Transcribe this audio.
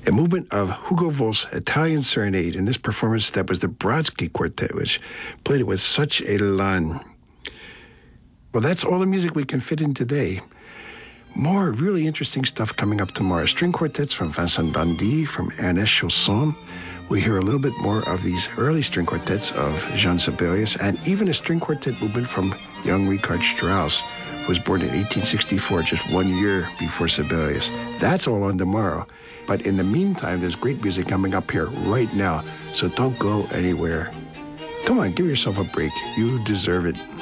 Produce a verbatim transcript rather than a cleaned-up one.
a movement of Hugo Wolf's Italian Serenade. In this performance, that was the Brodsky Quartet, which played it with such elan. Well, that's all the music we can fit in today. More really interesting stuff coming up tomorrow. String quartets from Vincent Dandy, from Ernest Chausson. We hear a little bit more of these early string quartets of Jean Sibelius, and even a string quartet movement from young Richard Strauss, who was born in eighteen sixty-four, just one year before Sibelius. That's all on tomorrow. But in the meantime, there's great music coming up here right now, so don't go anywhere. Come on, give yourself a break. You deserve it.